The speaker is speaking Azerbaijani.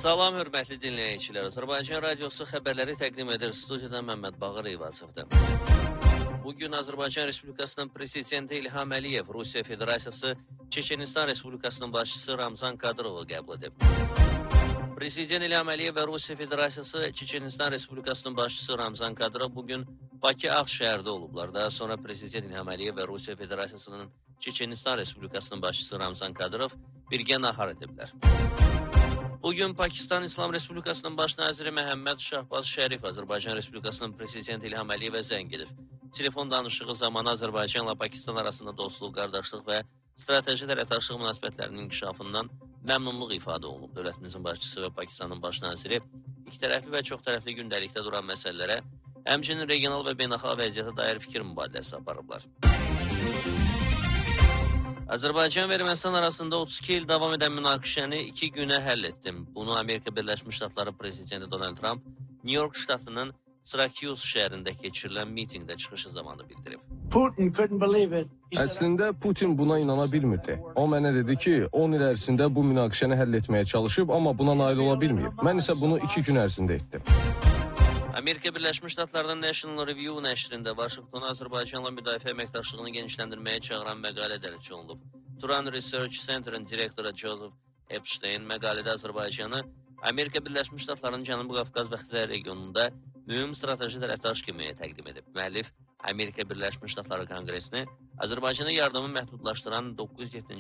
Salam, hörmətli dinləyicilər. Azərbaycan Radiosu xəbərləri təqdim edir. Studiyada Məmməd Bağır Eyvazovdur. Bugün Azərbaycan Respublikasının Prezidenti İlham Əliyev, Rusiya Federasiyası, Çeçenistan Respublikasının başçısı Ramzan Kadırovu qəbul edib. Prezident İlham Əliyev və Rusiya Federasiyası, Çeçenistan Respublikasının başçısı Ramzan Kadırov bugün Bakı Ağşəhərdə olublar. Daha sonra Prezident İlham Əliyev və Rusiya Federasiyasının Çeçenistan Respublikasının başçısı Ramzan Kadırov birgə nahar ediblər. Bugün Pakistan İslam Respublikasının baş naziri Məhəmməd Şahbaz Şərif Azərbaycan Respublikasının Prezidenti İlham Əliyevə zəng edib. Telefon danışığı zamanı Azərbaycanla Pakistan arasında dostluq, qardaşlıq və strateji tərəfdaşlıq münasibətlərinin inkişafından məmnunluq ifadə olunub. Dövlətimizin başçısı və Pakistanın baş naziri ikitərəfli və çoxtərəfli gündəlikdə duran məsələlərə, həmçinin regional və beynəlxalq vəziyyətə dair fikir mübadiləsi aparıblar. Azərbaycan və Ermənistan arasında 32 il davam edən münaqişəni 2 günə həll etdim. Bunu Amerika Birləşmiş Ştatları Prezidenti Donald Trump New York ştatının Syracuse şəhərində keçirilən mitinqdə çıxışı zamanı bildirib. Əslində Putin buna inana bilmirdi. O mənə dedi ki, 10 il ərzində bu münaqişəni həll etməyə çalışıb, amma buna nail ola bilməyib. Mən isə bunu 2 gün ərzində etdim. Amerika Birləşmiş Ştatlarının National Review nəşrində Vaşinqtona Azərbaycanla müdafiə əməkdaşlığını genişləndirməyə çağıran məqalə dərc olunub. Turan Research Center-ın direktoru Joseph Epstein məqalədə Azərbaycanı Amerika Birləşmiş Ştatlarının Cənubi Qafqaz və Xəzər regionunda mühüm strateji tərəfdaş kimi təqdim edib. Müəllif Amerika Birləşmiş Ştatları Konqresini Azərbaycana yardımı məhdudlaşdıran 907-ci